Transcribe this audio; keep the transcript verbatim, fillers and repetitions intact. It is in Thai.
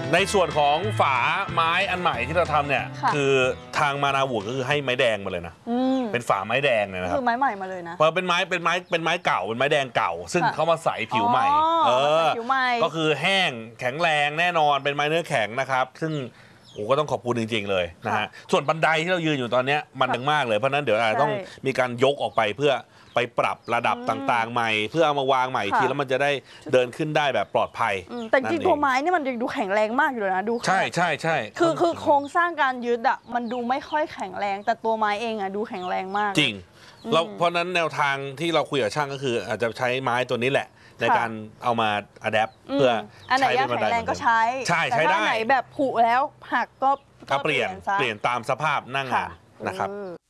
ในส่วนของฝาไม้อันใหม่ที่เราทำเนี่ยคือทางมานาวูดก็คือให้ไม้แดงมาเลยนะเป็นฝาไม้แดงเนี่ยนะครับคือไม้ใหม่มาเลยนะเพราะเป็นไม้เป็นไม้เป็นไม้เก่าเป็นไม้แดงเก่าซึ่งเขามาใส่ผิวใหม่เออก็คือแห้งแข็งแรงแน่นอนเป็นไม้เนื้อแข็งนะครับซึ่งโอ้ก็ต้องขอบคุณจริงๆเลยนะฮะส่วนบันไดที่เรายืนอยู่ตอนนี้มันดังมากเลยเพราะนั้นเดี๋ยวอาจจะต้องมีการยกออกไปเพื่อไปปรับระดับต่างๆใหม่เพื่อเอามาวางใหม่ทีแล้วมันจะได้เดินขึ้นได้แบบปลอดภัยแต่จริงตัวไม้นี่มันยังดูแข็งแรงมากอยู่เลยนะดูใช่ใช่ใช่คือคือโครงสร้างการยึดอ่ะมันดูไม่ค่อยแข็งแรงแต่ตัวไม้เองอ่ะดูแข็งแรงมากจริงเราเพราะนั้นแนวทางที่เราคุยกับช่างก็คืออาจจะใช้ไม้ตัวนี้แหละในการเอามาอัดแอปเพื่อใช้เป็นบันไดแข็งแรงก็ใช้ใช่ใช้ได้แต่ถ้าไหนแบบผุแล้วหักก็เปลี่ยนเปลี่ยนตามสภาพหน้างานนะครับ